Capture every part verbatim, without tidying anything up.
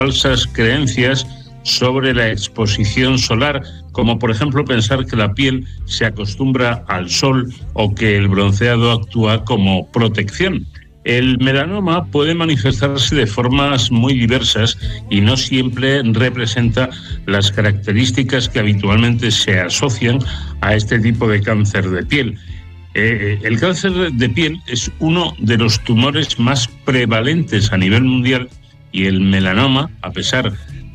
falsas creencias sobre la exposición solar, como por ejemplo pensar que la piel se acostumbra al sol o que el bronceado actúa como protección. El melanoma puede manifestarse de formas muy diversas y no siempre representa las características que habitualmente se asocian a este tipo de cáncer de piel. Eh, el cáncer de piel es uno de los tumores más prevalentes a nivel mundial y el melanoma, a pesar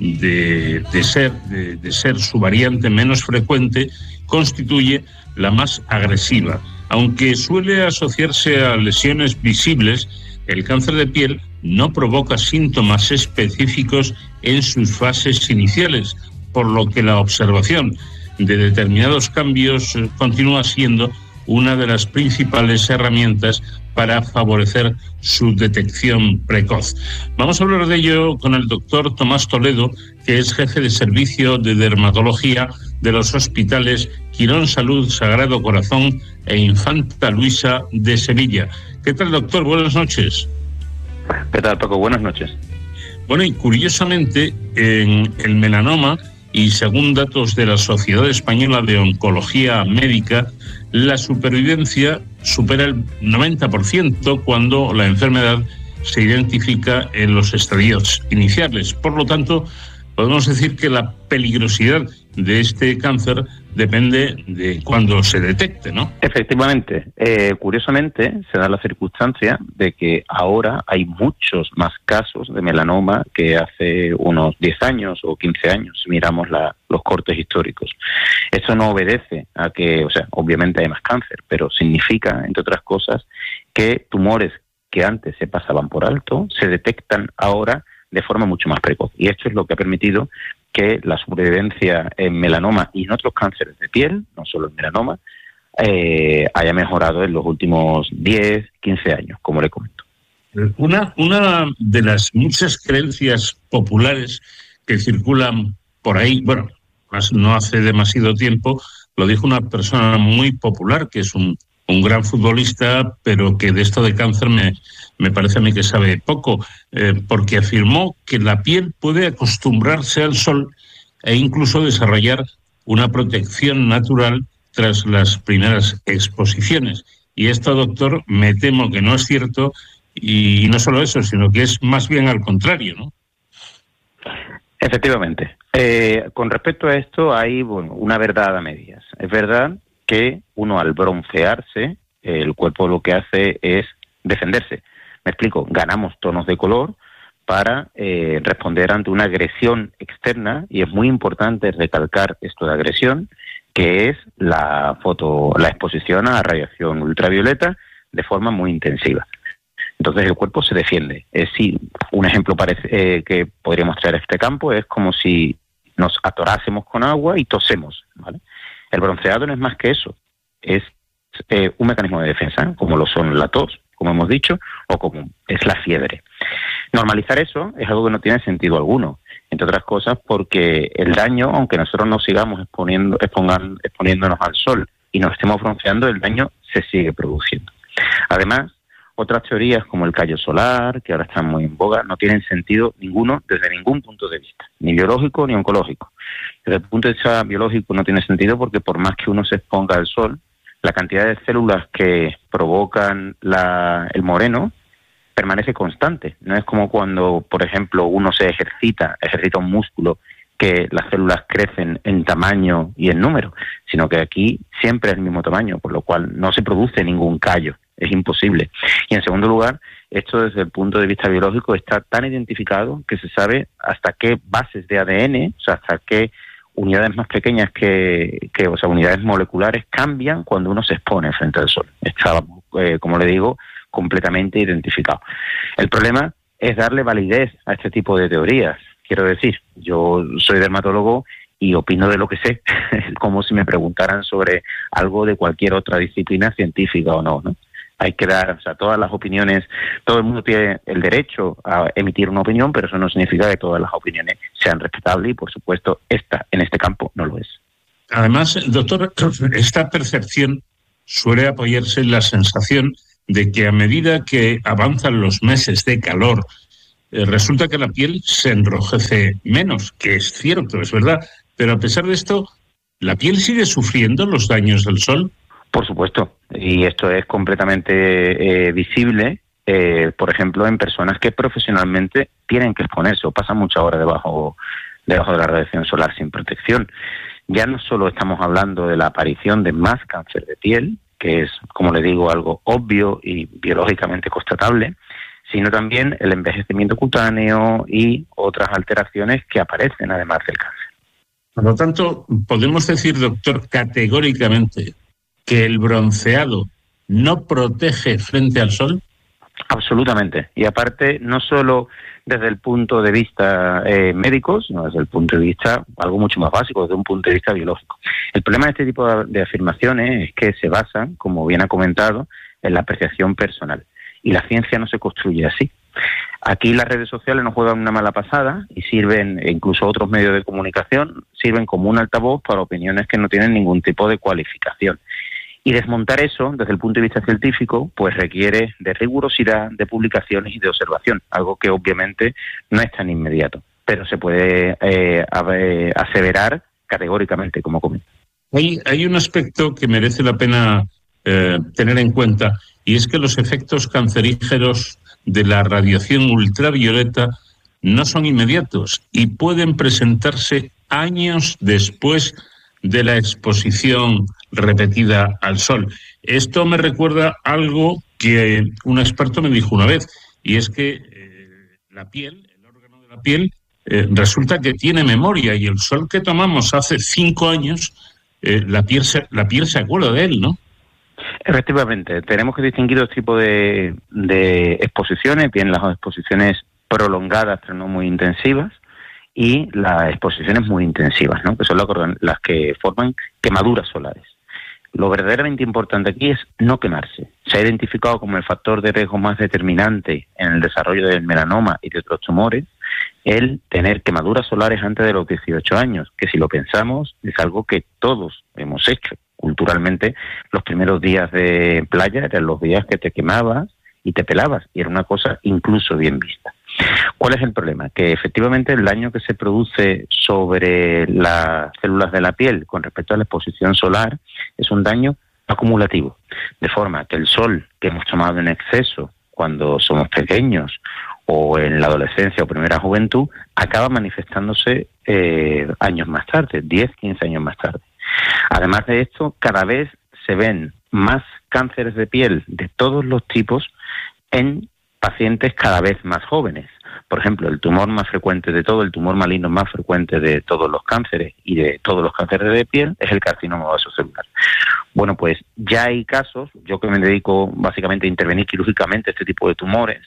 de, de, ser, de, de ser su variante menos frecuente, constituye la más agresiva. Aunque suele asociarse a lesiones visibles, el cáncer de piel no provoca síntomas específicos en sus fases iniciales, por lo que la observación de determinados cambios continúa siendo una de las principales herramientas para favorecer su detección precoz. Vamos a hablar de ello con el doctor Tomás Toledo, que es jefe de servicio de dermatología de los hospitales Quirón Salud, Sagrado Corazón e Infanta Luisa de Sevilla. ¿Qué tal, doctor? Buenas noches. ¿Qué tal, Paco? Buenas noches. Bueno, y curiosamente, en el melanoma, y según datos de la Sociedad Española de Oncología Médica, la supervivencia supera el noventa por ciento cuando la enfermedad se identifica en los estadios iniciales. Por lo tanto, podemos decir que la peligrosidad de este cáncer depende de cuando se detecte, ¿no? Efectivamente. Eh, curiosamente, se da la circunstancia de que ahora hay muchos más casos de melanoma que hace unos diez años o quince años, si miramos la, los cortes históricos. Esto no obedece a que, o sea, obviamente hay más cáncer, pero significa, entre otras cosas, que tumores que antes se pasaban por alto se detectan ahora de forma mucho más precoz. Y esto es lo que ha permitido que la supervivencia en melanoma y en otros cánceres de piel, no solo en melanoma, eh, haya mejorado en los últimos diez, quince años, como le comento. Una, una de las muchas creencias populares que circulan por ahí, bueno, no hace demasiado tiempo, lo dijo una persona muy popular, que es un, un gran futbolista, pero que de esto de cáncer me, me parece a mí que sabe poco, eh, porque afirmó que la piel puede acostumbrarse al sol e incluso desarrollar una protección natural tras las primeras exposiciones. Y esto, doctor, me temo que no es cierto, y no solo eso, sino que es más bien al contrario, ¿no? Efectivamente. Eh, con respecto a esto hay, bueno, una verdad a medias. Es verdad que uno al broncearse, el cuerpo lo que hace es defenderse. Me explico, ganamos tonos de color para eh, responder ante una agresión externa, y es muy importante recalcar esto de agresión, que es la foto, la exposición a radiación ultravioleta de forma muy intensiva. Entonces el cuerpo se defiende. Es sí, un ejemplo parece, eh, que podría mostrar este campo es como si nos atorásemos con agua y tosemos, ¿vale? El bronceado no es más que eso, es eh, un mecanismo de defensa, como lo son la tos, como hemos dicho, o como es la fiebre. Normalizar eso es algo que no tiene sentido alguno, entre otras cosas porque el daño, aunque nosotros nos sigamos exponiendo, expongan, exponiéndonos al sol y nos estemos bronceando, el daño se sigue produciendo. Además, otras teorías como el callo solar, que ahora están muy en boga, no tienen sentido ninguno desde ningún punto de vista, ni biológico ni oncológico. Desde el punto de vista biológico no tiene sentido porque por más que uno se exponga al sol, la cantidad de células que provocan la, el moreno permanece constante. No es como cuando, por ejemplo, uno se ejercita, ejercita un músculo, que las células crecen en tamaño y en número, sino que aquí siempre es el mismo tamaño, por lo cual no se produce ningún callo. Es imposible. Y en segundo lugar, esto desde el punto de vista biológico está tan identificado que se sabe hasta qué bases de A D N, o sea, hasta qué unidades más pequeñas que, que o sea, unidades moleculares cambian cuando uno se expone frente al sol. Está, eh, como le digo, completamente identificado. El problema es darle validez a este tipo de teorías. Quiero decir, yo soy dermatólogo y opino de lo que sé, como si me preguntaran sobre algo de cualquier otra disciplina científica o no, ¿no? Hay que dar, o sea, todas las opiniones, todo el mundo tiene el derecho a emitir una opinión, pero eso no significa que todas las opiniones sean respetables y, por supuesto, esta, en este campo, no lo es. Además, doctor, esta percepción suele apoyarse en la sensación de que a medida que avanzan los meses de calor, eh, resulta que la piel se enrojece menos, que es cierto, es verdad, pero a pesar de esto, ¿la piel sigue sufriendo los daños del sol? Por supuesto, y esto es completamente eh, visible, eh, por ejemplo, en personas que profesionalmente tienen que exponerse o pasan muchas horas debajo, debajo de la radiación solar sin protección. Ya no solo estamos hablando de la aparición de más cáncer de piel, que es, como le digo, algo obvio y biológicamente constatable, sino también el envejecimiento cutáneo y otras alteraciones que aparecen además del cáncer. Por lo tanto, podemos decir, doctor, categóricamente que el bronceado no protege frente al sol. Absolutamente. Y aparte, no solo desde el punto de vista eh, médico, sino desde el punto de vista, algo mucho más básico, desde un punto de vista biológico. El problema de este tipo de, de afirmaciones es que se basan, como bien ha comentado, en la apreciación personal. Y la ciencia no se construye así. Aquí las redes sociales nos juegan una mala pasada y sirven, e incluso otros medios de comunicación, sirven como un altavoz para opiniones que no tienen ningún tipo de cualificación. Y desmontar eso, desde el punto de vista científico, pues requiere de rigurosidad, de publicaciones y de observación, algo que obviamente no es tan inmediato, pero se puede eh, aseverar categóricamente, como comento. Hay, hay un aspecto que merece la pena eh, tener en cuenta, y es que los efectos cancerígenos de la radiación ultravioleta no son inmediatos y pueden presentarse años después de la exposición repetida al sol. Esto me recuerda algo que un experto me dijo una vez, y es que eh, la piel, el órgano de la piel, eh, resulta que tiene memoria, y el sol que tomamos hace cinco años, eh, la piel se, la piel se acuerda de él, ¿no? Efectivamente, tenemos que distinguir dos tipos de, de exposiciones, bien las exposiciones prolongadas pero no muy intensivas, y las exposiciones muy intensivas, ¿no? Que son las que forman quemaduras solares. Lo verdaderamente importante aquí es no quemarse. Se ha identificado como el factor de riesgo más determinante en el desarrollo del melanoma y de otros tumores el tener quemaduras solares antes de los dieciocho años, que si lo pensamos es algo que todos hemos hecho. Culturalmente, los primeros días de playa eran los días que te quemabas y te pelabas, y era una cosa incluso bien vista. ¿Cuál es el problema? Que efectivamente el daño que se produce sobre las células de la piel con respecto a la exposición solar es un daño acumulativo, de forma que el sol que hemos tomado en exceso cuando somos pequeños o en la adolescencia o primera juventud acaba manifestándose eh, años más tarde, diez, quince años más tarde. Además de esto, cada vez se ven más cánceres de piel de todos los tipos en pacientes cada vez más jóvenes. Por ejemplo, el tumor más frecuente de todo, el tumor maligno más frecuente de todos los cánceres y de todos los cánceres de piel es el carcinoma vasocelular. Bueno, pues ya hay casos, yo que me dedico básicamente a intervenir quirúrgicamente este tipo de tumores,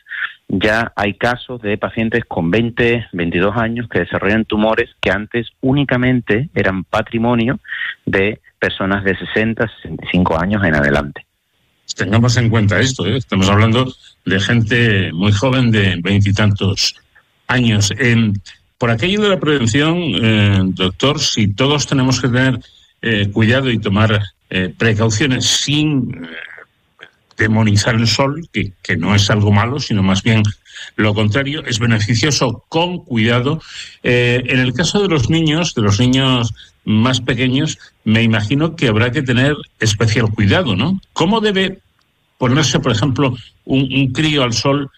ya hay casos de pacientes con veinte, veintidós años que desarrollan tumores que antes únicamente eran patrimonio de personas de sesenta, sesenta y cinco años en adelante. Tengamos en cuenta esto, ¿eh? Estamos hablando de gente muy joven de veintitantos años. Eh, por aquello de la prevención, eh, doctor, si todos tenemos que tener eh, cuidado y tomar eh, precauciones sin eh, demonizar el sol, que, que no es algo malo, sino más bien lo contrario, es beneficioso con cuidado. Eh, en el caso de los niños, de los niños más pequeños, me imagino que habrá que tener especial cuidado, ¿no? ¿Cómo debe ponerse, por ejemplo, un, un crío al sol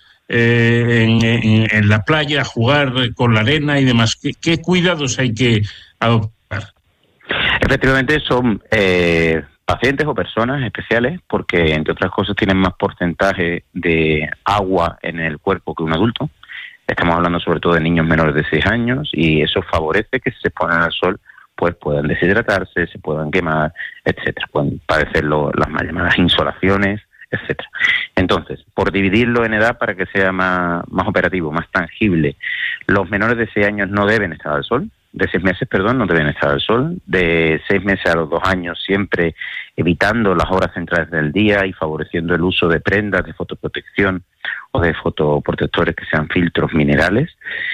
eh, en, en, en la playa, jugar con la arena y demás? ¿Qué, qué cuidados hay que adoptar? Efectivamente, son eh, pacientes o personas especiales porque, entre otras cosas, tienen más porcentaje de agua en el cuerpo que un adulto. Estamos hablando sobre todo de niños menores de seis años y eso favorece que si se exponen al sol pues puedan deshidratarse, se puedan quemar, etcétera. Pueden padecer lo, las más llamadas insolaciones, etcétera. Entonces, por dividirlo en edad para que sea más, más operativo, más tangible, los menores de seis años no deben estar al sol, de seis meses, perdón, no deben estar al sol, de seis meses a los dos años siempre evitando las horas centrales del día y favoreciendo el uso de prendas de fotoprotección o de fotoprotectores que sean filtros minerales,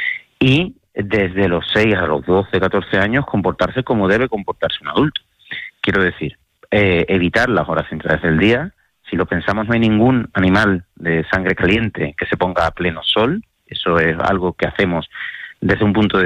y desde los seis a los doce, catorce años comportarse como debe comportarse un adulto. Quiero decir, eh, evitar las horas centrales del día. Si lo pensamos, no hay ningún animal de sangre caliente que se ponga a pleno sol, Eso es algo que hacemos desde un punto de